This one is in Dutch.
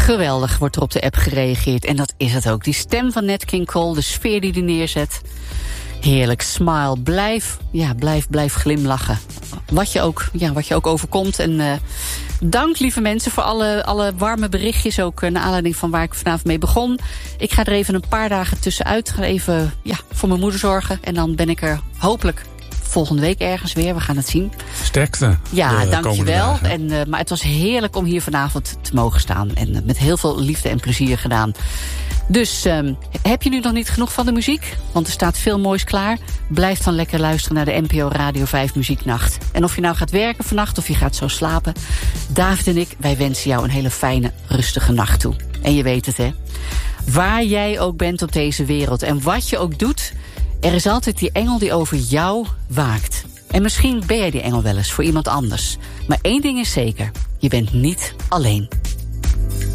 Geweldig wordt er op de app gereageerd. En dat is het ook. Die stem van Nat King Cole, de sfeer die hij neerzet. Heerlijk, smile. Blijf glimlachen. Wat je ook overkomt. En dank, lieve mensen, voor alle warme berichtjes. Ook naar aanleiding van waar ik vanavond mee begon. Ik ga er even een paar dagen tussenuit. Ga even voor mijn moeder zorgen. En dan ben ik er hopelijk volgende week ergens weer. We gaan het zien. Sterkte. Ja, dankjewel. Maar het was heerlijk om hier vanavond te mogen staan. En met heel veel liefde en plezier gedaan. Dus heb je nu nog niet genoeg van de muziek? Want er staat veel moois klaar. Blijf dan lekker luisteren naar de NPO Radio 5 Muzieknacht. En of je nou gaat werken vannacht of je gaat zo slapen. David en ik, wij wensen jou een hele fijne, rustige nacht toe. En je weet het, hè. Waar jij ook bent op deze wereld en wat je ook doet, er is altijd die engel die over jou waakt. En misschien ben jij die engel wel eens voor iemand anders. Maar één ding is zeker, je bent niet alleen.